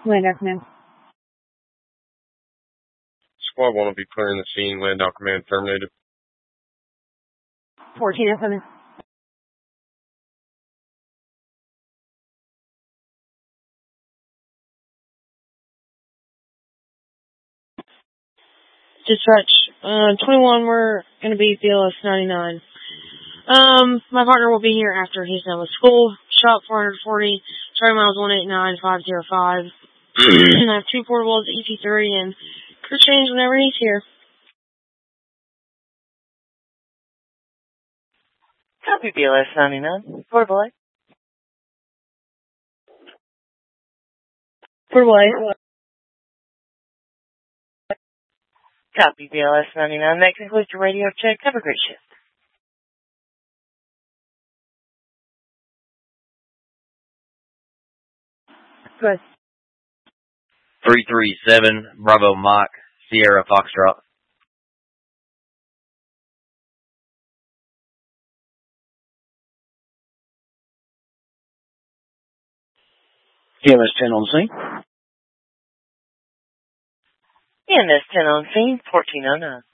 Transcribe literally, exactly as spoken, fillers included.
Land Dock Command. Squad one will be clearing the scene. Land Dock Command terminated. fourteen oh seven. Dispatch, uh, twenty-one, we're going to be B L S ninety-nine. Um, my partner will be here after he's done with school. Shop four forty, starting miles one eight nine five zero five. And I have two portables, E T three, and crew change whenever he's here. Copy B L S ninety-nine. Portable A. Portable A. Copy B L S ninety-nine. That concludes your radio check. Have a great shift. Good. three three seven, Bravo Mike, Sierra Foxtrot. T M S ten on scene. T M S ten on scene, fourteen oh nine.